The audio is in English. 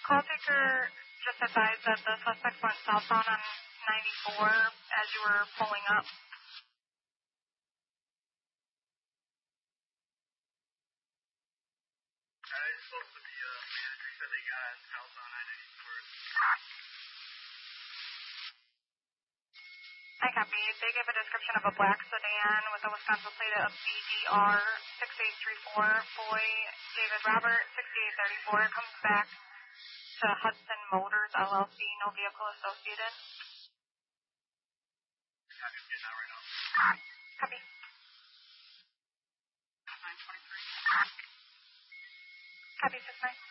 Call taker just advised that the suspect went southbound on 94 as you were pulling up. I spoke with the manager, said they got southbound I-94. I copy. They gave a description of a black sedan with a Wisconsin plate of BDR 6834. Boy David Robert 6834 comes back to Hudson Motors LLC. No vehicle associated. Copy, getting out right now. Copy. 923. Copy 69.